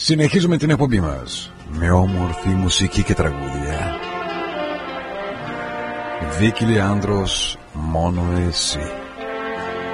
Συνεχίζουμε την εκπομπή μας με όμορφη μουσική και τραγούδια. Βίκυ Λεάνδρος, μόνο εσύ.